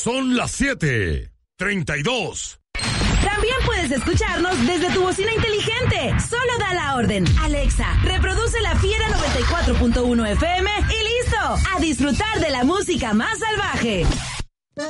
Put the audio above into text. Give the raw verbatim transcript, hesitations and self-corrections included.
Son las siete treinta y dos. También puedes escucharnos desde tu bocina inteligente. Solo da la orden. Alexa, reproduce La Fiera noventa y cuatro punto uno F M y listo. A disfrutar de la música más salvaje.